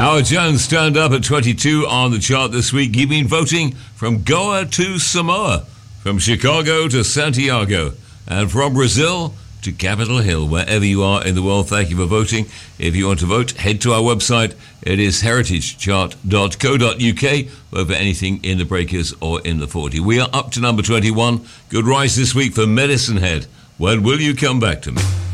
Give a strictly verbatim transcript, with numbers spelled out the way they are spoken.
Howard Jones stand up at twenty-two on the chart this week. You've been voting from Goa to Samoa, from Chicago to Santiago, and from Brazil to Capitol Hill. Wherever you are in the world, thank you for voting. If you want to vote, head to our website. It is heritage chart dot co dot uk. Vote for anything in the breakers or in the forty. We are up to number twenty-one. Good rise this week for Medicine Head. When will you come back to me?